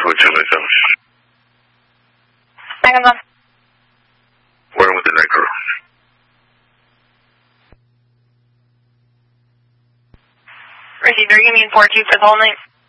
What time is it? I can go. Where with the night crew? Receiver, you mean 4-2 for the whole night?